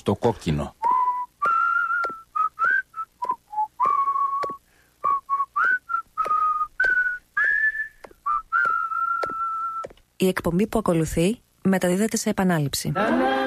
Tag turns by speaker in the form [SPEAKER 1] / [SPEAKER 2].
[SPEAKER 1] στο κόκκινο.
[SPEAKER 2] Η εκπομπή που ακολουθεί μεταδίδεται σε επανάληψη.